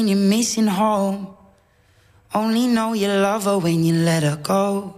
You're missing home. Only know you love her when you let her go.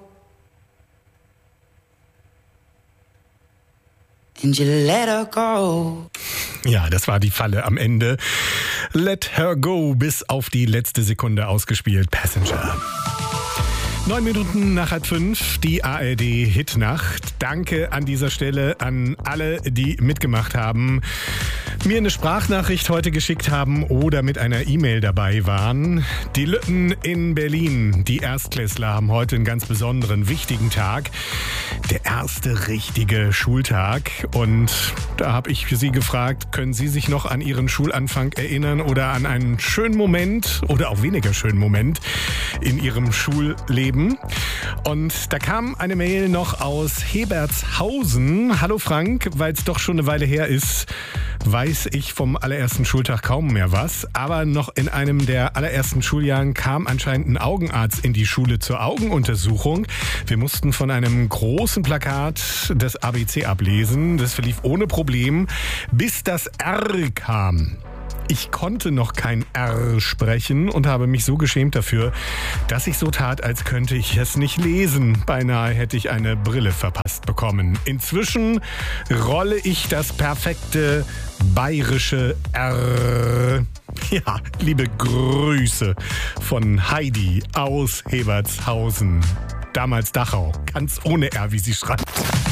And you let her go. Ja, das war die Falle am Ende. Let her go, bis auf die letzte Sekunde ausgespielt. Passenger. 9 Minuten nach 5, die ARD-Hitnacht. Danke an dieser Stelle an alle, die mitgemacht haben, mir eine Sprachnachricht heute geschickt haben oder mit einer E-Mail dabei waren. Die Lütten in Berlin, die Erstklässler, haben heute einen ganz besonderen, wichtigen Tag. Der erste richtige Schultag. Und da habe ich sie gefragt, können Sie sich noch an Ihren Schulanfang erinnern oder an einen schönen Moment oder auch weniger schönen Moment in Ihrem Schulleben? Und da kam eine Mail noch aus Hebertshausen. Hallo Frank, weil es doch schon eine Weile her ist, weiß ich vom allerersten Schultag kaum mehr was. Aber noch in einem der allerersten Schuljahren kam anscheinend ein Augenarzt in die Schule zur Augenuntersuchung. Wir mussten von einem großen Plakat das ABC ablesen. Das verlief ohne Problem, bis das R kam. Ich konnte noch kein R sprechen und habe mich so geschämt dafür, dass ich so tat, als könnte ich es nicht lesen. Beinahe hätte ich eine Brille verpasst bekommen. Inzwischen rolle ich das perfekte bayerische R. Ja, liebe Grüße von Heidi aus Hebertshausen. Damals Dachau. Ganz ohne R, wie sie schreibt.